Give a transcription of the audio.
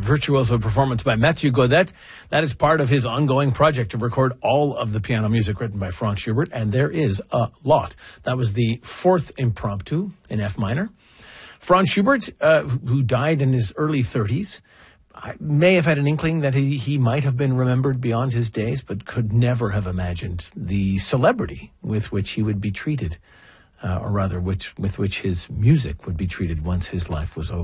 virtuoso performance by Mathieu Godet. That is part of his ongoing project to record all of the piano music written by Franz Schubert, and there is a lot. That was the fourth impromptu in F minor. Franz Schubert, who died in his early 30s, may have had an inkling that he might have been remembered beyond his days, but could never have imagined the celebrity with which he would be treated, or rather with which his music would be treated once his life was over.